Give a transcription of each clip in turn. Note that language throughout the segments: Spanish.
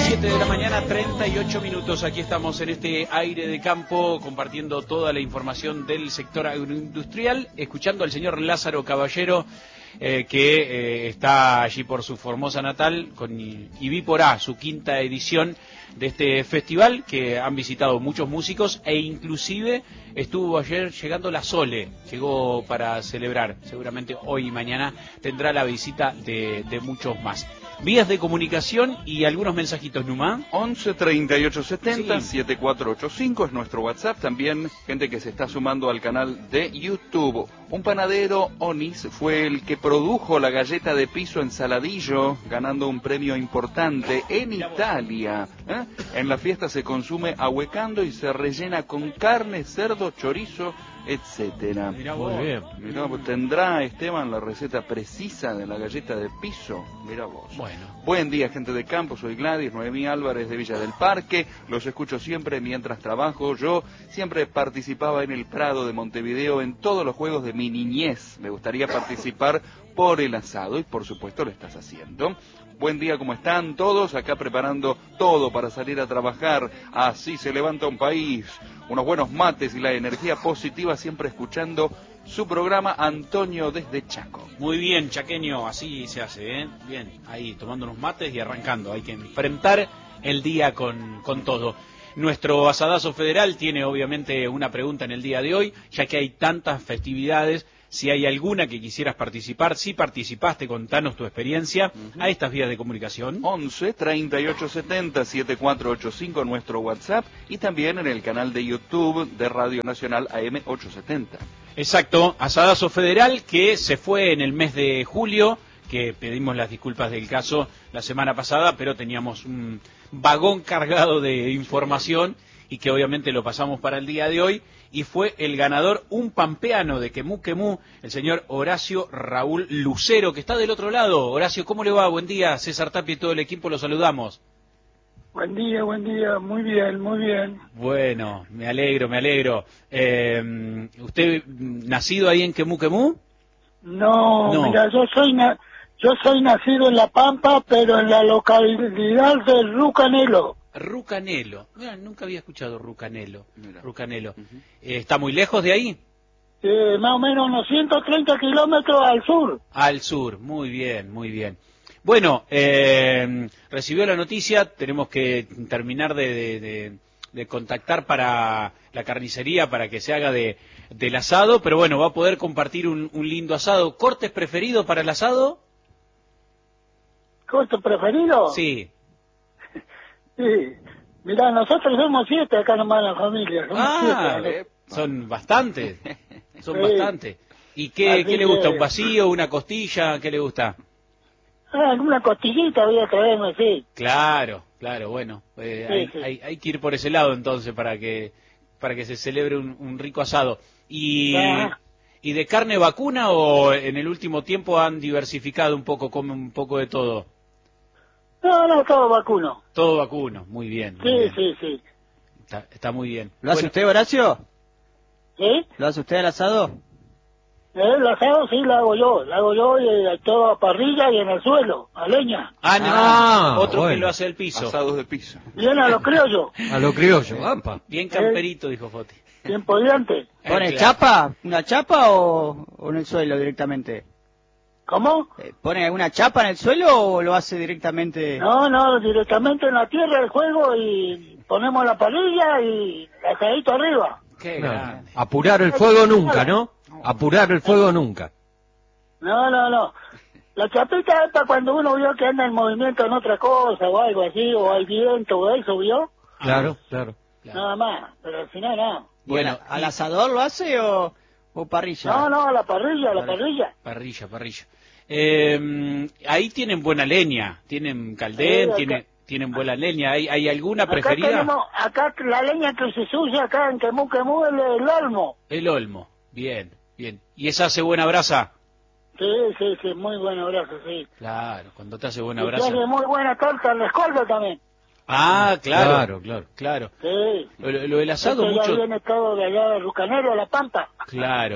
7 de la mañana, 38 minutos. Aquí estamos en este aire de campo, compartiendo toda la información del sector agroindustrial, escuchando al señor Lázaro Caballero, que está allí por su Formosa natal, con Ibiporá, su quinta edición de este festival, que han visitado muchos músicos, e inclusive estuvo ayer llegando la Sole, llegó para celebrar. Seguramente hoy y mañana tendrá la visita de muchos más. Vías de comunicación y algunos mensajitos, Numa. 11 38 70 Sí. 7485 es nuestro WhatsApp. También gente que se está sumando al canal de YouTube. Un panadero, Onis, fue el que produjo la galleta de piso en Saladillo, ganando un premio importante en Italia. En la fiesta se consume ahuecando y se rellena con carne, cerdo, chorizo, etcétera. Muy bien. Mirá vos, ¿tendrá Esteban la receta precisa de la galleta de piso? Mirá vos. Bueno. Buen día, gente de campo, soy Gladys Noemí Álvarez de Villa del Parque, los escucho siempre mientras trabajo. Yo siempre participaba en el Prado de Montevideo en todos los juegos de mi niñez. Me gustaría participar por el asado y por supuesto lo estás haciendo. Buen día, ¿cómo están todos? Acá preparando todo para salir a trabajar. Así se levanta un país. Unos buenos mates y la energía positiva, siempre escuchando su programa. Antonio desde Chaco. Muy bien, chaqueño, así se hace, ¿eh? Bien, ahí tomando unos mates y arrancando. Hay que enfrentar el día con todo. Nuestro asadazo federal tiene obviamente una pregunta en el día de hoy, ya que hay tantas festividades. Si hay alguna que quisieras participar, si participaste, contanos tu experiencia a estas vías de comunicación. 11 38 70 7485 nuestro WhatsApp y también en el canal de YouTube de Radio Nacional AM 870. Exacto, asadazo federal que se fue en el mes de julio, que pedimos las disculpas del caso la semana pasada, pero teníamos un vagón cargado de información y que obviamente lo pasamos para el día de hoy, y fue el ganador, un pampeano de Quemú Quemú, el señor Horacio Raúl Lucero, que está del otro lado. Horacio, ¿cómo le va? Buen día, César Tapia y todo el equipo, lo saludamos. Buen día, muy bien, muy bien. Bueno, me alegro, me alegro. ¿Usted nacido ahí en Quemú Quemú? No, No. mira, yo soy nacido en La Pampa, pero en la localidad de Rucanelo. Rucanelo. Mira, nunca había escuchado Rucanelo. Mira. Rucanelo. ¿Está muy lejos de ahí? Más o menos unos 130 kilómetros al sur. Al sur, muy bien, muy bien. Bueno, recibió la noticia, tenemos que terminar de contactar para la carnicería para que se haga del asado, pero bueno, va a poder compartir un lindo asado. ¿Cortes preferidos para el asado? ¿Corte preferido? Sí. Sí. Mirá, nosotros somos 7 acá nomás en la familia. Somos 7. Son bastantes, son Sí. bastantes. ¿Y qué Así le gusta? que- ¿Un vacío, una costilla? ¿Qué le gusta? Una costillita voy a traerme, sí. Claro, bueno, Sí. hay que ir por ese lado entonces para que se celebre un rico asado. ¿Y de carne vacuna o en el último tiempo han diversificado un poco, comen un poco de todo? No, todo vacuno. Todo vacuno, muy bien. Muy Sí, bien. sí. Está muy bien. ¿Lo hace Bueno, usted, Horacio? ¿Sí? ¿Lo hace usted al asado? El asado sí lo hago yo y todo a parrilla y en el suelo, a leña. otro que bueno. lo hace al piso. Asados de piso. Bien a lo criollo, A lo criollo, ampa. Bien camperito, dijo Foti. bien podiante. ¿Pone Claro. chapa? ¿Una chapa o en el suelo directamente? ¿Cómo? ¿Pone alguna chapa en el suelo o lo hace directamente? No, directamente en la tierra el juego y ponemos la parrilla y el asadito arriba. Qué No, grande. apurar el fuego nunca, ¿no? Apurar el fuego nunca. No. La chapita es para cuando uno vio que anda en movimiento en otra cosa o algo así, o hay viento o eso, ¿vio? Claro. Nada más, pero al final no. Bueno, ¿Al asador lo hace o parrilla? No, a la parrilla, a la parrilla. Parrilla. Ahí tienen buena leña, tienen caldén, Sí, acá. tienen buena leña. ¿Hay alguna Acá preferida? acá la leña que se usa acá en Quemú Quemú es el olmo. El olmo. Bien. ¿Y esa hace buena brasa? Sí, muy buen abrazo, sí. Claro, cuando te hace buena Y que brasa. hace muy buena torta en la escolta también. Ah, claro. Claro. Sí. Lo del asado Esto ya mucho. viene todo de allá de Rucanero, La Pampa. Claro.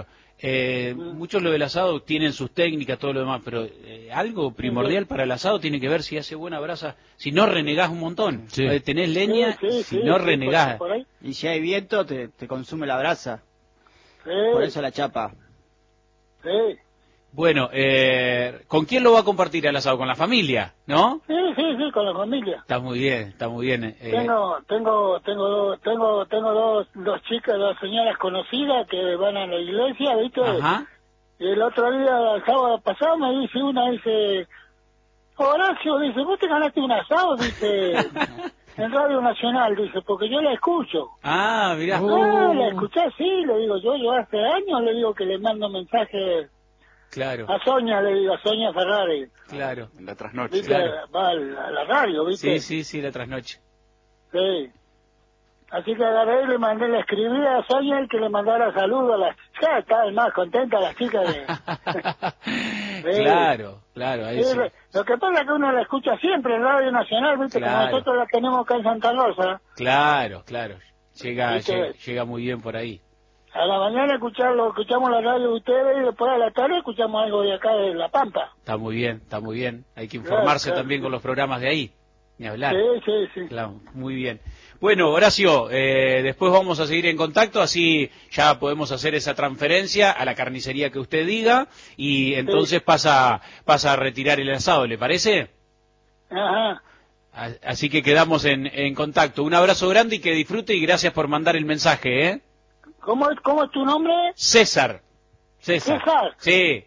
Muchos lo del asado tienen sus técnicas, todo lo demás, pero algo primordial para el asado tiene que ver si hace buena brasa, si no renegás un montón. Sí. Tenés leña, si no renegás. Por ahí. Y si hay viento, te consume la brasa. Sí, Por eso la chapa. sí. Bueno, ¿con quién lo va a compartir el asado? Con la familia, ¿no? Sí, con la familia. Está muy bien, está muy bien. Tengo dos chicas, dos señoras conocidas que van a la iglesia, ¿viste? Ajá. Y el otro día, el sábado pasado, me dice una, dice, Horacio, dice, vos te ganaste un asado, dice, en Radio Nacional, dice, porque yo la escucho. Ah, mirá. La escuché, sí, le digo, yo hace años le digo que le mando mensaje Claro, a Sonia, le digo, a Sonia Ferrari. claro. En la trasnoche. ¿Viste? Claro. Va a la radio, ¿viste? Sí, la trasnoche. Sí. Así que agarré y le escribí a Sonia y que le mandara saludos a las chicas. Estaban más contentas las chicas de... Sí. Claro, ahí Sí, sí. lo que pasa es que uno la escucha siempre en Radio Nacional, ¿viste? Claro. Como nosotros la tenemos acá en Santa Rosa. Claro. Llega ¿Viste? muy bien por ahí. A la mañana escuchamos la radio de ustedes y después a la tarde escuchamos algo de acá de La Pampa. Está muy bien. Hay que informarse Claro. también con los programas de ahí. Ni hablar. Sí. Claro, muy bien. Bueno, Horacio, después vamos a seguir en contacto, así ya podemos hacer esa transferencia a la carnicería que usted diga y entonces pasa a retirar el asado, ¿le parece? Ajá. Así que quedamos en contacto. Un abrazo grande y que disfrute y gracias por mandar el mensaje, ¿eh? ¿Cómo es tu nombre? César. César. Sí,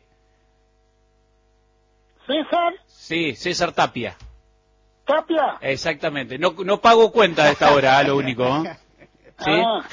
¿César? sí, César Tapia. ¿Tapia? Exactamente. No pago cuenta a esta hora, lo único. ¿Eh? ¿Sí?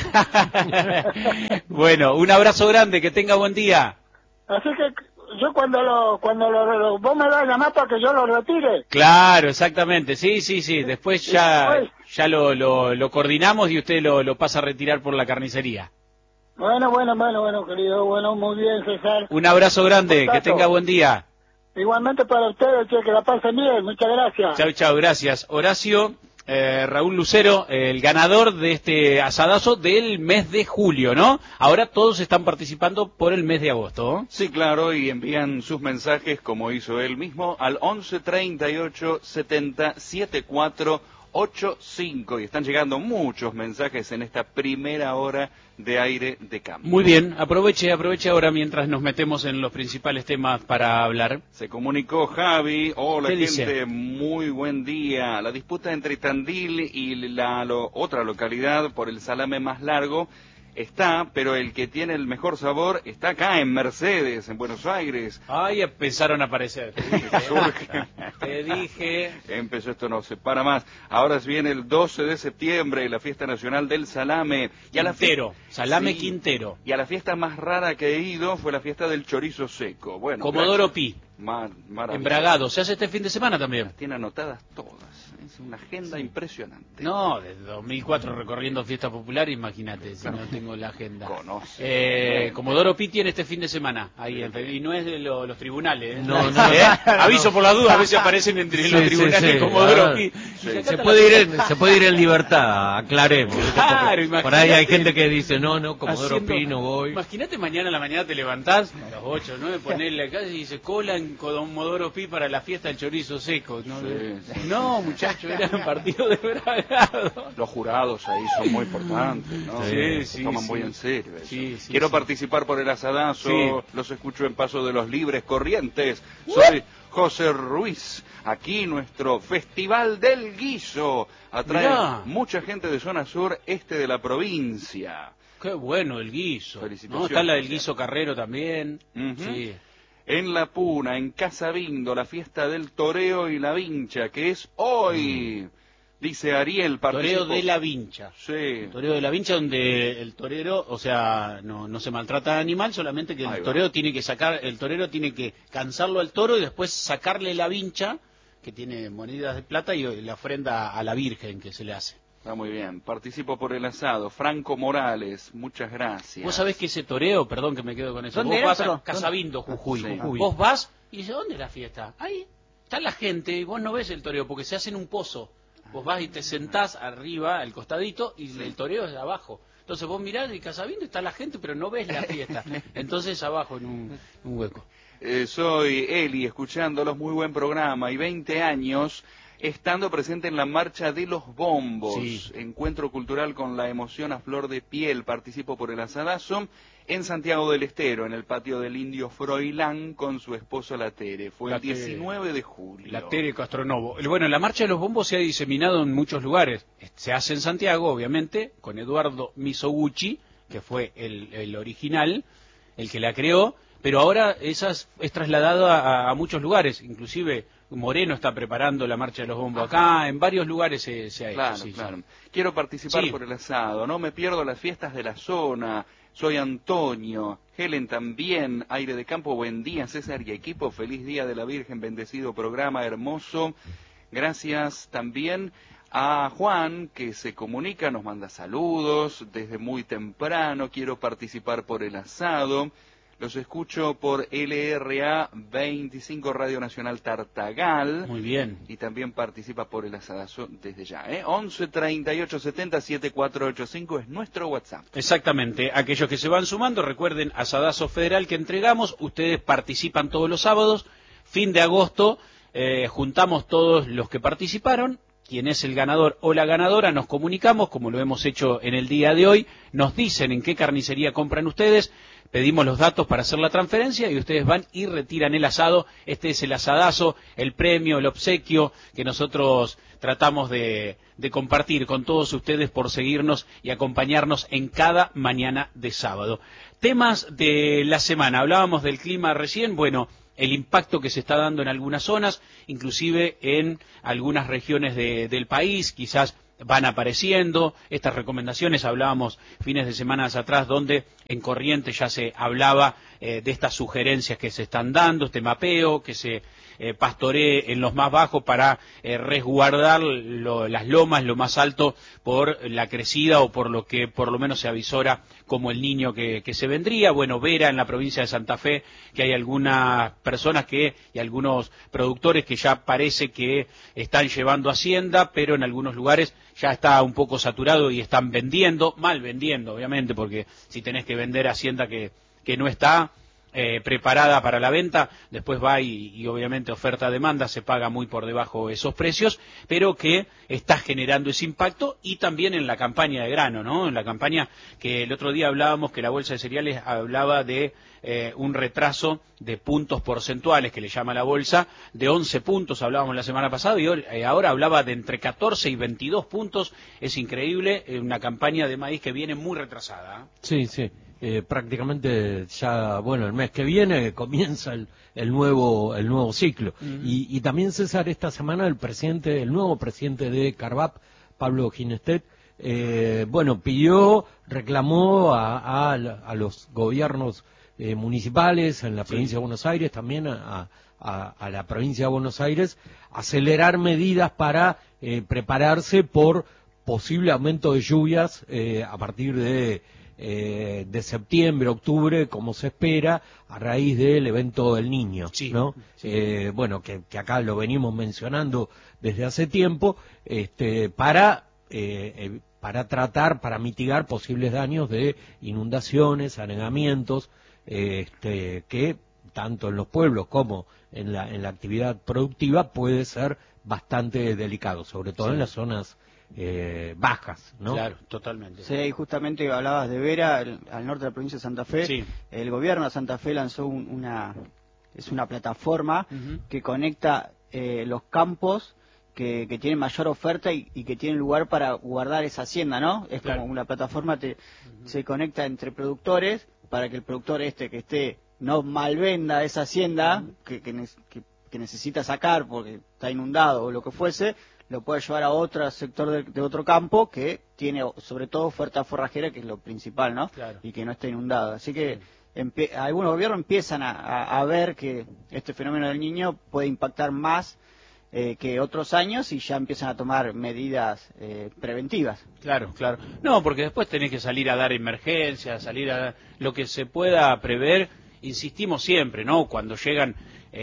Bueno, un abrazo grande, que tenga buen día. Así que yo cuando vos me das a llamar para que yo lo retire. Claro, exactamente. Sí. Después ya lo coordinamos y usted lo pasa a retirar por la carnicería. Bueno, querido. Bueno, muy bien, César. Un abrazo grande, que tenga buen día. Igualmente para ustedes, che, que la pasen bien. Muchas gracias. Chau, gracias. Horacio, Raúl Lucero, el ganador de este asadazo del mes de julio, ¿no? Ahora todos están participando por el mes de agosto, ¿no? Sí, claro, y envían sus mensajes, como hizo él mismo, al 11 38 70 74 85. Y están llegando muchos mensajes en esta primera hora de Aire de Campo. Muy bien, aproveche ahora mientras nos metemos en los principales temas para hablar. Se comunicó Javi. Hola, ¿Qué gente, dice? muy buen día. La disputa entre Tandil y la otra localidad por el salame más largo está, pero el que tiene el mejor sabor está acá en Mercedes, en Buenos Aires. Ay, empezaron a aparecer. Te dije. Empezó, esto no se para más. Ahora viene el 12 de septiembre, la fiesta nacional del salame. Y a la Quintero, salame Sí. Quintero. Y a la fiesta más rara que he ido fue la fiesta del chorizo seco. Bueno, Comodoro Pi, maravilloso. Embragado. Se hace este fin de semana también. Tiene anotadas todas. Es una agenda impresionante. No, desde 2004 recorriendo fiesta popular, imagínate, si no tengo la agenda. Conoce. Comodoro Pi tiene este fin de semana, ahí y no es de los tribunales. ¿eh? No. Aviso por las dudas, a veces aparecen entre los tribunales sí. Comodoro Pi. Sí. Y acá Se está puede ir en libertad, aclaremos. Claro, Porque por ahí hay imagínate. gente que dice, no, Comodoro haciendo- Pi no voy. Imagínate mañana a la mañana te levantás, a las 8, 9, ponerle acá y dice cola en Comodoro Pi para la fiesta del chorizo seco. No, Sí. no muchacho, era un partido de Bragado. Los jurados ahí son muy importantes, ¿no? Sí, Se toman muy en serio eso. Sí, Quiero sí. participar por el asadazo, Sí. los escucho en Paso de los Libres Corrientes. Soy José Ruiz. Aquí nuestro Festival del Guiso atrae Mirá. mucha gente de zona sur, este de la provincia. Qué bueno el guiso. Felicitaciones. ¿No? Está la del guiso carrero también. Ujú. Sí. En La Puna, en Casa Bindo, la fiesta del toreo y la vincha, que es hoy. Dice Ariel, participó. Toreo de la Vincha. Sí. Toreo de la Vincha donde el torero, o sea, no se maltrata al animal, solamente que Ahí el va. torero tiene que cansarlo al toro y después sacarle la vincha, que tiene monedas de plata, y la ofrenda a la Virgen que se le hace. Está muy bien. Participo por el asado. Franco Morales, muchas gracias. Vos sabés que ese toreo, perdón que me quedo con eso, ¿Dónde vos era, vas a perdón? Casabindo, Jujuy. Sí. Vos vas y dices, ¿dónde es la fiesta? Ahí está la gente y vos no ves el toreo porque se hace en un pozo. Vos vas y te sentás arriba, al costadito, y el toreo es de abajo. Entonces vos mirás y Casabindo está la gente, pero no ves la fiesta. Entonces abajo en un hueco. Soy Eli, escuchándolos, muy buen programa, y 20 años estando presente en la Marcha de los Bombos, Sí. encuentro cultural con la emoción a flor de piel, participo por el asadazo en Santiago del Estero, en el patio del Indio Froilán, con su esposo La Tere, fue La el 19 de julio. La Tere Castronovo. Bueno, la Marcha de los Bombos se ha diseminado en muchos lugares. Se hace en Santiago, obviamente, con Eduardo Misoguchi, que fue el original, el que la creó, pero ahora es trasladado a muchos lugares, inclusive Moreno está preparando la Marcha de los Bombos acá, en varios lugares se ha hecho. Claro, Sí, claro. sí. Quiero participar Sí. por el asado, no me pierdo las fiestas de la zona. Soy Antonio, Helen también, Aire de Campo, buen día, César y equipo, feliz día de la Virgen, bendecido programa, hermoso. Gracias también a Juan, que se comunica, nos manda saludos desde muy temprano, quiero participar por el asado. Los escucho por LRA 25 Radio Nacional Tartagal. Muy bien. Y también participa por el asadazo desde ya. 11 38 70 7485 es nuestro WhatsApp. Exactamente. Aquellos que se van sumando, recuerden, asadazo federal que entregamos, ustedes participan todos los sábados, fin de agosto, juntamos todos los que participaron. Quien es el ganador o la ganadora, nos comunicamos, como lo hemos hecho en el día de hoy, nos dicen en qué carnicería compran ustedes, pedimos los datos para hacer la transferencia y ustedes van y retiran el asado. Este es el asadazo, el premio, el obsequio que nosotros tratamos de compartir con todos ustedes por seguirnos y acompañarnos en cada mañana de sábado. Temas de la semana, hablábamos del clima recién, bueno, el impacto que se está dando en algunas zonas, inclusive en algunas regiones del país, quizás van apareciendo estas recomendaciones, hablábamos fines de semanas atrás donde en Corrientes ya se hablaba de estas sugerencias que se están dando, este mapeo, que se pastoree en los más bajos para resguardar las lomas, lo más alto por la crecida o por lo que por lo menos se avisora como el niño que se vendría. Bueno, Vera en la provincia de Santa Fe, que hay algunas personas y algunos productores que ya parece que están llevando hacienda, pero en algunos lugares ya está un poco saturado y están vendiendo, mal vendiendo obviamente, porque si tenés que vender hacienda que no está preparada para la venta, después va y obviamente oferta-demanda se paga muy por debajo esos precios, pero que está generando ese impacto y también en la campaña de grano, ¿no? En la campaña que el otro día hablábamos que la bolsa de cereales hablaba de un retraso de puntos porcentuales que le llama la bolsa, de 11 puntos hablábamos la semana pasada y ahora hablaba de entre 14 y 22 puntos, es increíble, una campaña de maíz que viene muy retrasada. Sí, sí. Prácticamente ya, bueno, el mes que viene comienza el nuevo ciclo. Y también, César, esta semana el nuevo presidente de Carvap, Pablo Ginestet, reclamó a los gobiernos municipales en la provincia de Buenos Aires, también a la provincia de Buenos Aires, acelerar medidas para prepararse por posible aumento de lluvias a partir de septiembre, octubre, como se espera, a raíz del evento del Niño, Sí, ¿no? sí. Que acá lo venimos mencionando desde hace tiempo, para mitigar posibles daños de inundaciones, anegamientos, que tanto en los pueblos como en la actividad productiva puede ser bastante delicado, sobre todo en las zonas bajas, ¿no? Claro, totalmente. Sí, y justamente hablabas de Vera, al norte de la provincia de Santa Fe. Sí. El gobierno de Santa Fe lanzó una plataforma que conecta los campos que tienen mayor oferta y que tienen lugar para guardar esa hacienda, ¿no? Es Claro. como una plataforma se conecta entre productores para que el productor que esté no malvenda esa hacienda que necesita sacar porque está inundado o lo que fuese, lo puede llevar a otro sector de otro campo que tiene sobre todo oferta forrajera, que es lo principal, ¿no? Claro. Y que no está inundado. Así que algunos gobiernos empiezan a ver que este fenómeno del Niño puede impactar más que otros años y ya empiezan a tomar medidas preventivas. Claro, claro. No, porque después tenés que salir a dar emergencias, salir a dar lo que se pueda prever. Insistimos siempre, ¿no? Cuando llegan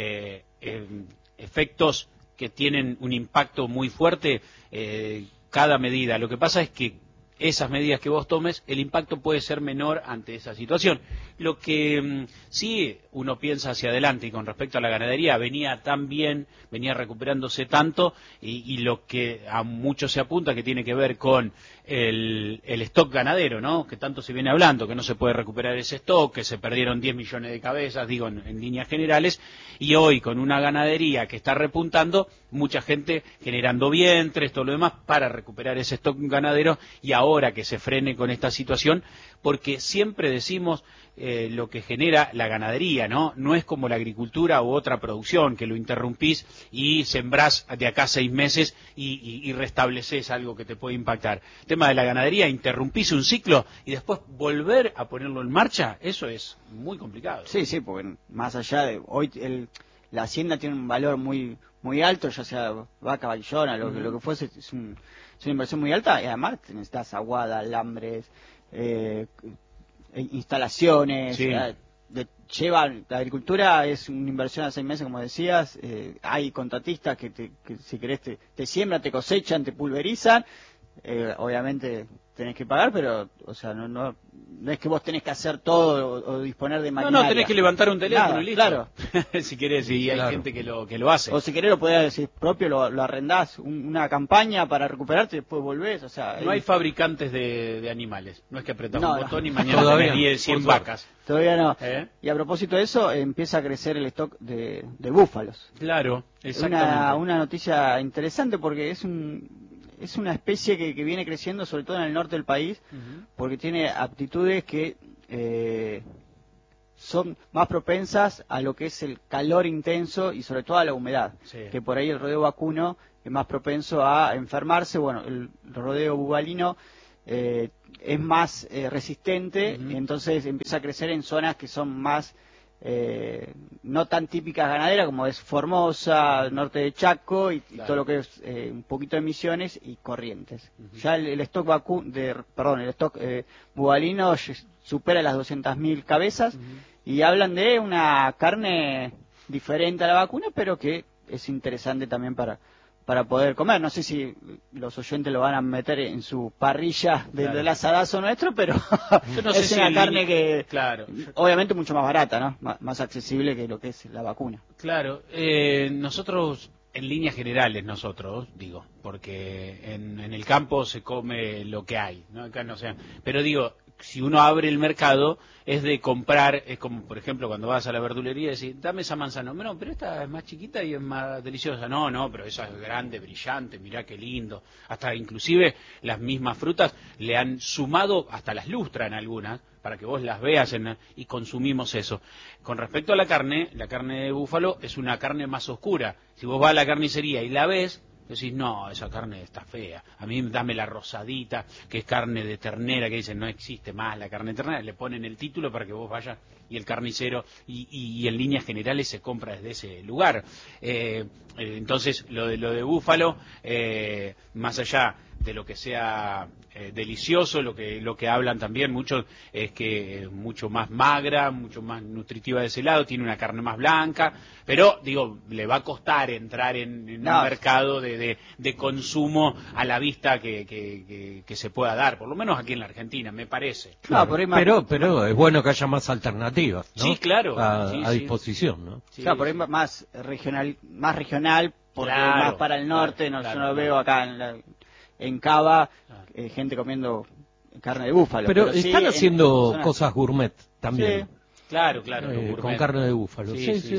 efectos que tienen un impacto muy fuerte, cada medida. Lo que pasa es que esas medidas que vos tomes, el impacto puede ser menor ante esa situación. Lo que sí uno piensa hacia adelante, y con respecto a la ganadería, venía tan bien, venía recuperándose tanto, y lo que a muchos se apunta que tiene que ver con el stock ganadero, ¿no? Que tanto se viene hablando, que no se puede recuperar ese stock, que se perdieron 10 millones de cabezas, digo, en líneas generales, y hoy con una ganadería que está repuntando, mucha gente generando vientres, todo lo demás, para recuperar ese stock ganadero, y ahora que se frene con esta situación, porque siempre decimos lo que genera la ganadería, ¿no? No es como la agricultura u otra producción, que lo interrumpís y sembrás de acá 6 meses y restableces algo que te puede impactar. El tema de la ganadería, interrumpís un ciclo y después volver a ponerlo en marcha, eso es muy complicado. Sí, sí, porque más allá de hoy la hacienda tiene un valor muy alto, ya sea vaca, vallona, lo que fuese, es una inversión muy alta, y además necesitas aguada, alambres, instalaciones, sí. La agricultura es una inversión a 6 meses, como decías, hay contratistas que si querés te siembran, te cosechan, te pulverizan, obviamente tenés que pagar, pero o sea no es que vos tenés que hacer todo o disponer de maquinaria. No, tenés que levantar un teléfono. Nada, y listo. Claro. Si querés, y hay gente que lo hace. O si querés lo podés decir propio, lo arrendás, una campaña para recuperarte y después volvés, o sea... No hay fabricantes de animales, no es que apretás un botón y mañana Todavía tenés 100 vacas. Todavía no. Y a propósito de eso, empieza a crecer el stock de búfalos. Claro, exactamente. Una noticia interesante porque es una especie que viene creciendo sobre todo en el norte del país, porque tiene aptitudes que son más propensas a lo que es el calor intenso y sobre todo a la humedad, que por ahí el rodeo vacuno es más propenso a enfermarse. Bueno, el rodeo bubalino es más resistente, y entonces empieza a crecer en zonas que son más no tan típicas ganaderas, como es Formosa, norte de Chaco y todo lo que es un poquito de Misiones y Corrientes. Ya el stock bubalino supera las 200.000 cabezas, y hablan de una carne diferente a la vacuna, pero que es interesante también para poder comer. No sé si los oyentes lo van a meter en su parrilla del asadazo nuestro, pero yo no es sé una si carne que obviamente mucho más barata, ¿no? Más accesible que lo que es la vacuna. Claro, nosotros en líneas generales digo, porque en el campo se come lo que hay, ¿no? Acá no sea, pero digo, si uno abre el mercado, es de comprar, es como, por ejemplo, cuando vas a la verdulería y decís, dame esa manzana. No, pero esta es más chiquita y es más deliciosa. No, pero esa es grande, brillante, mirá qué lindo. Hasta inclusive las mismas frutas le han sumado, hasta las lustran algunas, para que vos las veas y consumimos eso. Con respecto a la carne de búfalo es una carne más oscura. Si vos vas a la carnicería y la ves, decís, no, esa carne está fea, a mí dame la rosadita, que es carne de ternera, que dicen, no existe más la carne de ternera, le ponen el título para que vos vayas y el carnicero, y en líneas generales se compra desde ese lugar. Entonces, lo de búfalo, más allá de lo que sea delicioso, lo que hablan también muchos es que es mucho más magra, mucho más nutritiva de ese lado, tiene una carne más blanca, pero digo, le va a costar entrar en un mercado de consumo a la vista que se pueda dar, por lo menos aquí en la Argentina, me parece. Claro, pero es bueno que haya más alternativas, ¿no? Sí, claro. A disposición, ¿no? Sí, claro, por ahí más regional, porque más para el norte, yo no veo acá en Cava gente comiendo carne de búfalo. Pero están sí, haciendo cosas gourmet también. Sí. Claro, con carne de búfalo.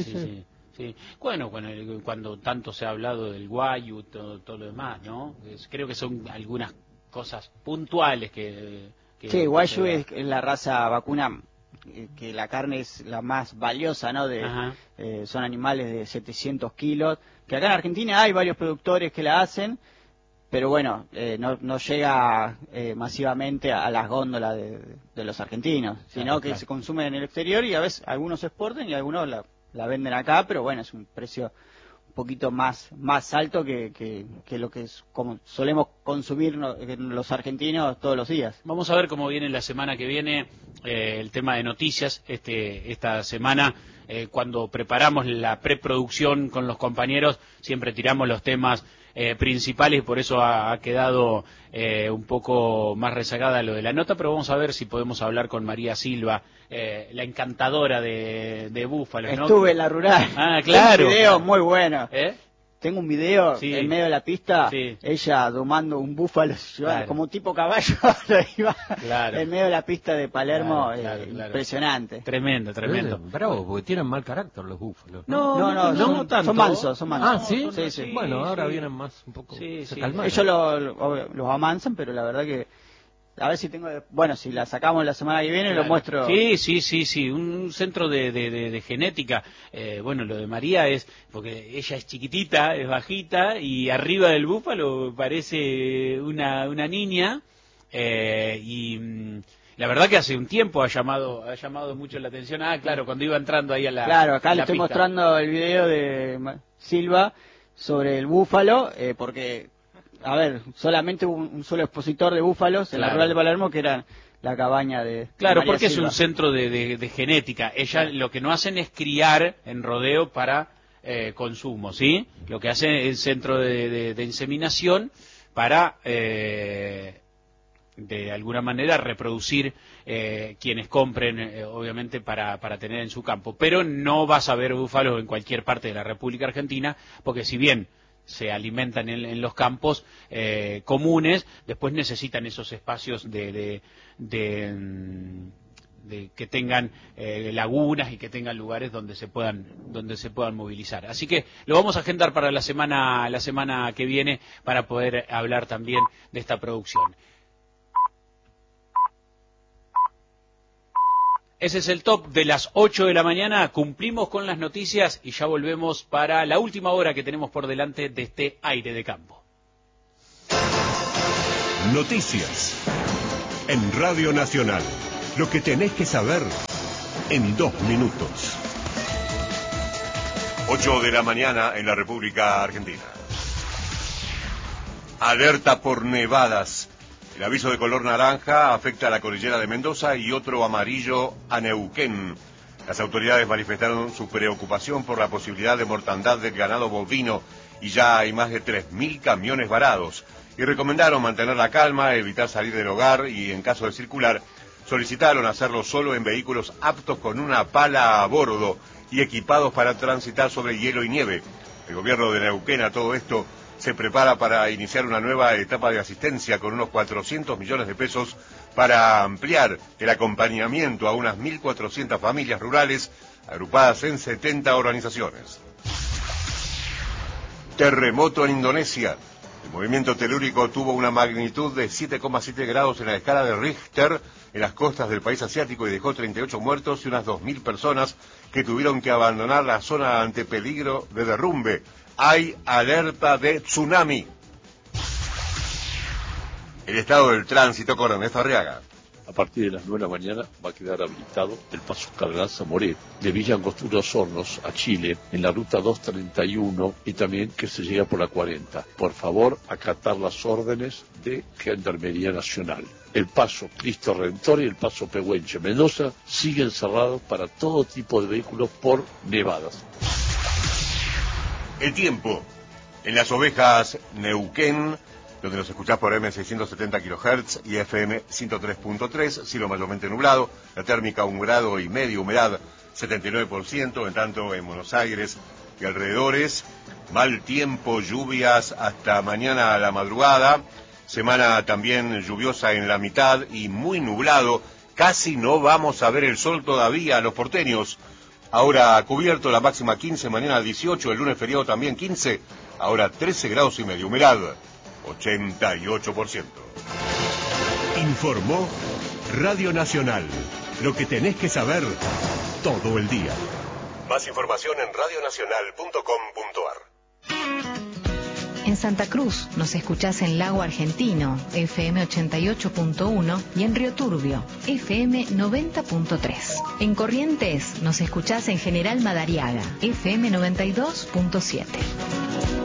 Sí. Bueno, cuando tanto se ha hablado del guayu, todo lo demás, ¿no? Creo que son algunas cosas puntuales que sí, guayu es la raza vacuna, que la carne es la más valiosa, ¿no? Son animales de 700 kilos, que acá en Argentina hay varios productores que la hacen, pero bueno, no llega masivamente a las góndolas de los argentinos, sino que se consume en el exterior, y a veces algunos se exportan y algunos la venden acá, pero bueno, es un precio un poquito más alto que lo que es como solemos consumir los argentinos todos los días. Vamos a ver cómo viene la semana que viene el tema de noticias. Esta semana, cuando preparamos la preproducción con los compañeros, siempre tiramos los temas principales, y por eso ha quedado un poco más rezagada lo de la nota, pero vamos a ver si podemos hablar con María Silva, la encantadora de búfalos, ¿no? Estuve en la rural. Ah, claro. Tengo un video muy bueno. ¿Eh? Tengo un video Sí. en medio de la pista, Sí. ella domando un búfalo, Claro. como tipo caballo, lo iba Claro. en medio de la pista de Palermo, Claro. impresionante. Tremendo. Bravo, porque tienen mal carácter los búfalos. No, no tanto. son mansos, son mansos. Ah, ¿sí? Sí, sí. Bueno, ahora sí. vienen más un poco... Sí, se sí. calman. Ellos los amansan, pero la verdad que... A ver si tengo... Bueno, si la sacamos la semana que viene, Claro. lo muestro. Sí, un centro de genética. Bueno, lo de María es, porque ella es chiquitita, es bajita, y arriba del búfalo parece una niña, la verdad que hace un tiempo ha llamado mucho la atención. Ah, claro, cuando iba entrando ahí a la Claro, acá a le la estoy pista. mostrando el video de Silva sobre el búfalo, porque, a ver, solamente hubo un solo expositor de búfalos en la Claro. rural de Palermo, que era la cabaña de Claro, María porque Silva. es un centro de genética. Ella lo que no hacen es criar en rodeo para consumo, ¿sí? Lo que hace es centro de inseminación para, de alguna manera, reproducir quienes compren, obviamente, para tener en su campo. Pero no vas a ver búfalos en cualquier parte de la República Argentina, porque si bien se alimentan en los campos comunes, después necesitan esos espacios de que tengan lagunas y que tengan lugares donde se puedan movilizar. Así que lo vamos a agendar para la semana que viene para poder hablar también de esta producción. Ese es el top de las 8 de la mañana. Cumplimos con las noticias y ya volvemos para la última hora que tenemos por delante de este aire de campo. Noticias en Radio Nacional. Lo que tenés que saber en 2 minutos. 8 de la mañana en la República Argentina. Alerta por nevadas. El aviso de color naranja afecta a la cordillera de Mendoza y otro amarillo a Neuquén. Las autoridades manifestaron su preocupación por la posibilidad de mortandad del ganado bovino y ya hay más de 3.000 camiones varados. Y recomendaron mantener la calma, evitar salir del hogar y, en caso de circular, solicitaron hacerlo solo en vehículos aptos con una pala a bordo y equipados para transitar sobre hielo y nieve. El gobierno de Neuquén a todo esto se prepara para iniciar una nueva etapa de asistencia con unos 400 millones de pesos para ampliar el acompañamiento a unas 1.400 familias rurales agrupadas en 70 organizaciones. Terremoto en Indonesia. El movimiento telúrico tuvo una magnitud de 7,7 grados en la escala de Richter en las costas del país asiático y dejó 38 muertos y unas 2.000 personas que tuvieron que abandonar la zona ante peligro de derrumbe. Hay alerta de tsunami. El estado del tránsito con Ernesto Arriaga. A partir de las 9 de la mañana va a quedar habilitado el paso Carganza Moré, de Villa Angostura Los Hornos a Chile, en la ruta 231 y también que se llega por la 40. Por favor, acatar las órdenes de Gendarmería Nacional. El paso Cristo Redentor y el paso Pehuenche Mendoza siguen cerrados para todo tipo de vehículos por nevadas. El tiempo. En las Ovejas, Neuquén, donde nos escuchás por M670 kHz y FM 103.3, cielo mayormente nublado, la térmica 1,5 grados, humedad 79%, en tanto en Buenos Aires y alrededores, mal tiempo, lluvias hasta mañana a la madrugada, semana también lluviosa en la mitad y muy nublado, casi no vamos a ver el sol todavía los porteños. Ahora cubierto, la máxima 15, mañana 18, el lunes feriado también 15, ahora 13 grados y medio, humedad 88%. Informó Radio Nacional. Lo que tenés que saber todo el día. Más información en radionacional.com.ar. En Santa Cruz nos escuchás en Lago Argentino, FM 88.1 y en Río Turbio, FM 90.3. En Corrientes nos escuchás en General Madariaga, FM 92.7.